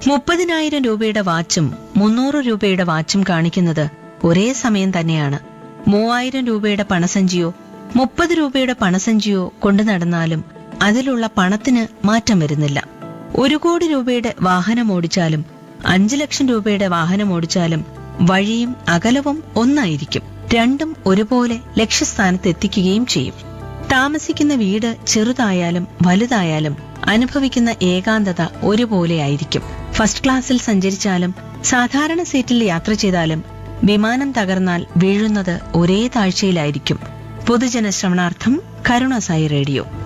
30,000 രൂപയുടെ വാച്ചും 300 രൂപയുടെ വാച്ചും കാണിക്കുന്നത് ഒരേ സമയം തന്നെയാണ്. 3,000 രൂപയുടെ പണസഞ്ചിയോ 30 രൂപയുടെ പണസഞ്ചിയോ കൊണ്ടു നടന്നാലും അതിലുള്ള പണത്തിന് മാറ്റം വരുന്നില്ല. 1 കോടി രൂപയുടെ വാഹനം ഓടിച്ചാലും 5 ലക്ഷം രൂപയുടെ വാഹനം ഓടിച്ചാലും വഴിയും അകലവും ഒന്നായിരിക്കും. രണ്ടും ഒരുപോലെ ലക്ഷ്യസ്ഥാനത്ത് എത്തിക്കുകയും ചെയ്യും. താമസിക്കുന്ന വീട് ചെറുതായാലും വലുതായാലും അനുഭവിക്കുന്ന ഏകാന്തത ഒരുപോലെയായിരിക്കും. ഫസ്റ്റ് ക്ലാസ്സിൽ സഞ്ചരിച്ചാലും സാധാരണ സീറ്റിൽ യാത്ര ചെയ്താലും വിമാനം തകർന്നാൽ വീഴുന്നത് ഒരേ താഴ്ചയിലായിരിക്കും. പൊതുജന ശ്രവണാർത്ഥം കരുണ സായി റേഡിയോ.